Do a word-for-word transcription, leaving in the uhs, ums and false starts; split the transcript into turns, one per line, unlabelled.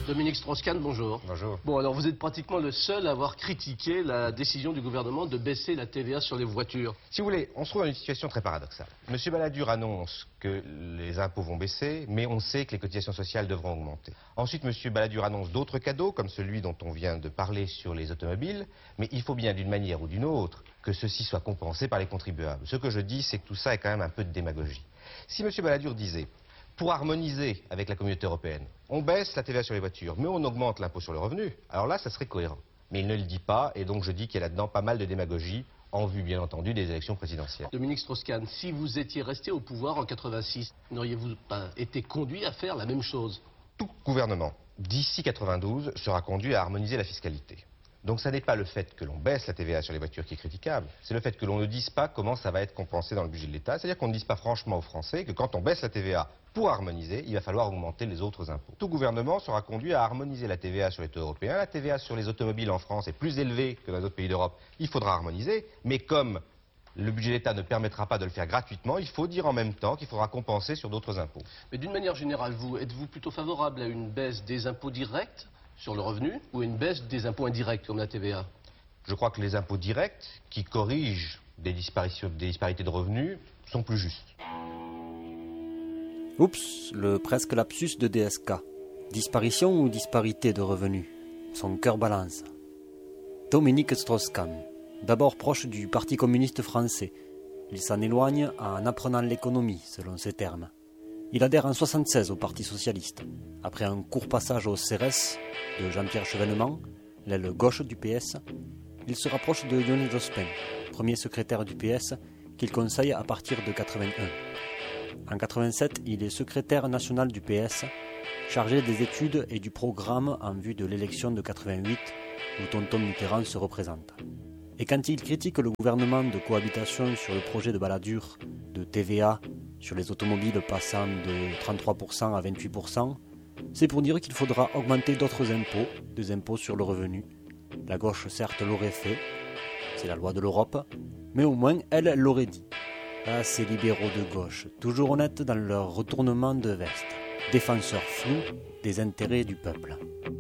Dominique Strauss-Kahn, bonjour.
Bonjour.
Bon, alors vous êtes pratiquement le seul à avoir critiqué la décision du gouvernement de baisser la T V A sur les voitures.
Si vous voulez, on se trouve dans une situation très paradoxale. Monsieur Balladur annonce que les impôts vont baisser, mais on sait que les cotisations sociales devront augmenter. Ensuite, Monsieur Balladur annonce d'autres cadeaux, comme celui dont on vient de parler sur les automobiles, mais il faut bien d'une manière ou d'une autre que ceci soit compensé par les contribuables. Ce que je dis, c'est que tout ça est quand même un peu de démagogie. Si Monsieur Balladur disait, pour harmoniser avec la communauté européenne, on baisse la T V A sur les voitures, mais on augmente l'impôt sur le revenu, alors là, ça serait cohérent. Mais il ne le dit pas, et donc je dis qu'il y a là-dedans pas mal de démagogie, en vue, bien entendu, des élections présidentielles.
Dominique Strauss-Kahn, si vous étiez resté au pouvoir en quatre-vingt-six, n'auriez-vous pas été conduit à faire la même chose?
Tout gouvernement, d'ici quatre-vingt-douze, sera conduit à harmoniser la fiscalité. Donc ça n'est pas le fait que l'on baisse la T V A sur les voitures qui est critiquable, c'est le fait que l'on ne dise pas comment ça va être compensé dans le budget de l'État, c'est-à-dire qu'on ne dise pas franchement aux Français que quand on baisse la T V A pour harmoniser, il va falloir augmenter les autres impôts. Tout gouvernement sera conduit à harmoniser la T V A sur les taux européens, la T V A sur les automobiles en France est plus élevée que dans les autres pays d'Europe, il faudra harmoniser, mais comme le budget de l'État ne permettra pas de le faire gratuitement, il faut dire en même temps qu'il faudra compenser sur d'autres impôts.
Mais d'une manière générale, vous, êtes-vous plutôt favorable à une baisse des impôts directs sur le revenu ou à une baisse des impôts indirects comme la T V A?
Je crois que les impôts directs, qui corrigent des, des disparités de revenus, sont plus justes.
Oups, le presque lapsus de D S K. Disparition ou disparité de revenus? Son cœur balance. Dominique Strauss-Kahn, d'abord proche du Parti communiste français. Il s'en éloigne en apprenant l'économie, selon ses termes. Il adhère en soixante-seize au Parti socialiste. Après un court passage au C R S de Jean-Pierre Chevènement, l'aile gauche du P S, il se rapproche de Lionel Jospin, premier secrétaire du P S, qu'il conseille à partir de quatre-vingt-un. En quatre-vingt-sept, il est secrétaire national du P S, chargé des études et du programme en vue de l'élection de quatre-vingt-huit, où Tonton Mitterrand se représente. Et quand il critique le gouvernement de cohabitation sur le projet de Balladur, de T V A, sur les automobiles passant de trente-trois pour cent à vingt-huit pour cent, c'est pour dire qu'il faudra augmenter d'autres impôts, des impôts sur le revenu. La gauche, certes, l'aurait fait, c'est la loi de l'Europe, mais au moins, elle l'aurait dit. Ah, ces libéraux de gauche, toujours honnêtes dans leur retournement de veste, défenseurs flous des intérêts du peuple.